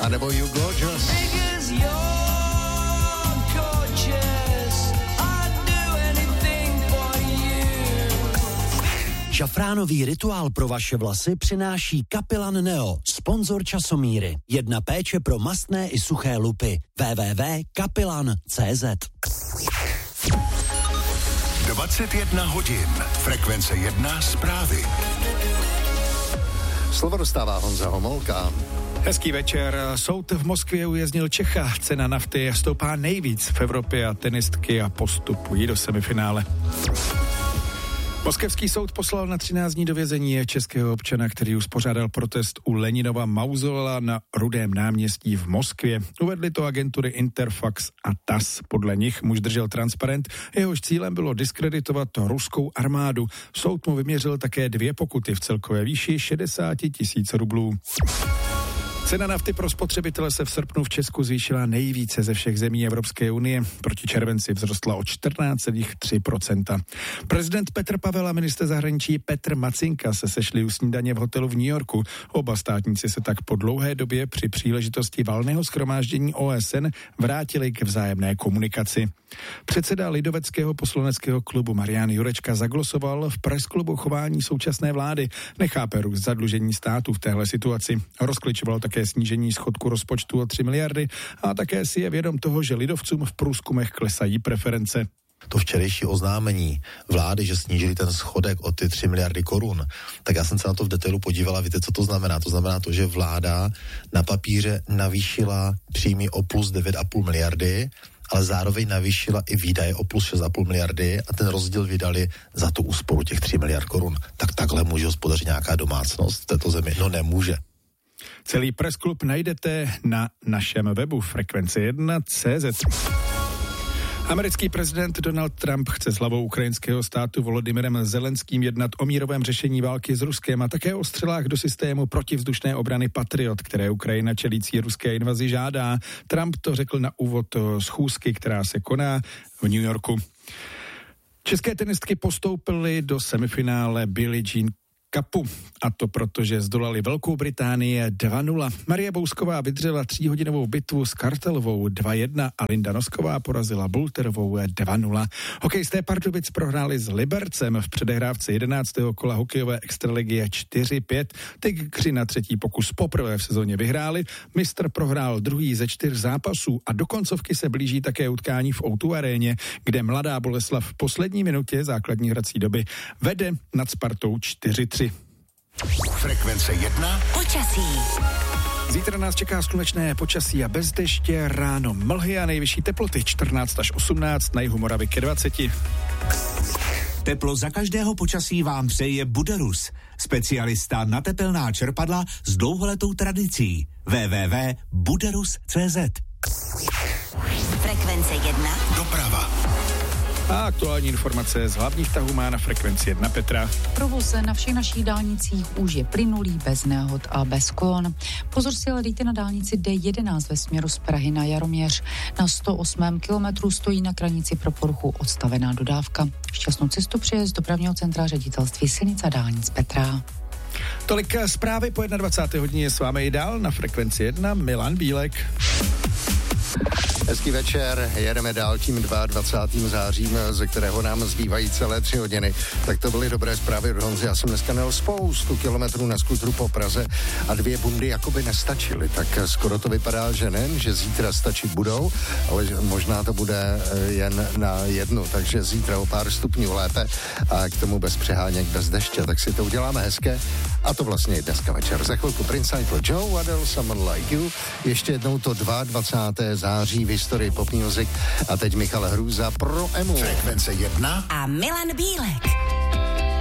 A nebo You Gorgeous. Šafránový rituál pro vaše vlasy přináší Kapilan Neo, sponzor časomíry. Jedna péče pro mastné i suché lupy. www.kapilan.cz 21 hodin. Frekvence 1 zprávy. Slovo dostává Honza Homolka. Hezký večer. Soud v Moskvě uvěznil Čecha. Cena nafty stoupá nejvíc v Evropě a tenistky a postupují do semifinále. Moskevský soud poslal na 13 dní do vězení českého občana, který uspořádal protest u Leninova mauzolea na Rudém náměstí v Moskvě. Uvedli to agentury Interfax a TASS. Podle nich muž držel transparent, jehož cílem bylo diskreditovat ruskou armádu. Soud mu vyměřil také 2 pokuty v celkové výši 60 000 rublů. Cena nafty pro spotřebitele se v srpnu v Česku zvýšila nejvíce ze všech zemí Evropské unie. Proti červenci vzrostla o 14,3%. Prezident Petr Pavel a ministr zahraničí Petr Macinka se sešli u snídaně v hotelu v New Yorku. Oba státníci se tak po dlouhé době při příležitosti valného shromáždění OSN vrátili k vzájemné komunikaci. Předseda lidoveckého poslaneckého klubu Marian Jurečka zaglosoval v presklubu chování současné vlády. Nechápe růst zadlužení státu v téhle situaci. Rozkličovalo také snížení schodku rozpočtu o 3 miliardy a také si je vědom toho, že lidovcům v průzkumech klesají preference. To včerejší oznámení vlády, že snížili ten schodek o ty 3 miliardy korun, tak já jsem se na to v detailu podívala. Víte, co to znamená? To znamená to, že vláda na papíře navýšila příjmy o plus 9,5 miliardy, ale zároveň navýšila i výdaje o plus 6,5 miliardy a ten rozdíl vydali za tu úsporu těch 3 miliard korun. Tak takhle může hospodařit nějaká domácnost v této zemi? No nemůže. Celý pressklub najdete na našem webu frekvence1.cz. Americký prezident Donald Trump chce s hlavou ukrajinského státu Volodymyrem Zelenským jednat o mírovém řešení války s Ruskem a také o střelách do systému protivzdušné obrany Patriot, které Ukrajina čelící ruské invazi žádá. Trump to řekl na úvod schůzky, která se koná v New Yorku. České tenistky postoupily do semifinále Billie Jean Cupu, a to proto, že zdolali Velkou Británii 2-0. Marie Bousková vydřela 3hodinovou bitvu s Kartelovou 2-1 a Linda Nosková porazila Bulterovou 2-0. Hokejisté Pardubic prohráli s Libercem v předehrávce 11. kola hokejové extraligy 4-5. Tygři na 3. pokus poprvé v sezóně vyhráli. Mistr prohrál 2. ze 4 zápasů a do koncovky se blíží také utkání v O2 aréně, kde Mladá Boleslav v poslední minutě základní hrací doby vede nad Spartou 4-3. Frekvence 1. Počasí. Zítra nás čeká slunečné počasí a bez deště, ráno mlhy a nejvyšší teploty 14 až 18, na jihu Moravy ke 20. Teplo za každého počasí vám přeje Buderus, specialista na tepelná čerpadla s dlouholetou tradicí. www.buderus.cz. Frekvence 1. Doprava. A aktuální informace z hlavních tahů má na frekvenci 1 Petra. Provoz na všech našich dálnicích už je plynulý, bez nehod a bez kolon. Pozor si ale dejte na dálnici D11 ve směru z Prahy na Jaroměř. Na 108. kilometru stojí na kranici pro poruchu odstavená dodávka. Šťastnou cestu přeje z dopravního centra ředitelství silnic a dálnic Petra. Tolik zprávy po 21. hodině, s vámi i dál na frekvenci 1 Milan Bílek. Hezký večer, jedeme dál tím 22. zářím, ze kterého nám zbývají celé 3 hodiny. Tak to byly dobré zprávy od Honzy. Já jsem dneska měl spoustu kilometrů na skutru po Praze a 2 bundy jakoby nestačily. Tak skoro to vypadá, že ne, že zítra stačit budou, ale možná to bude jen na 1, takže zítra o pár stupňů lépe a k tomu bez přeháněk, bez deště. Tak si to uděláme hezké a to vlastně i dneska večer. Za chvilku Prince Idol, Joe Adele, Someone Like You. Ještě jednou to 22. září v historii pop music a teď Michal Hrůza pro Emu. Frekvence 1 A Milan Bílek.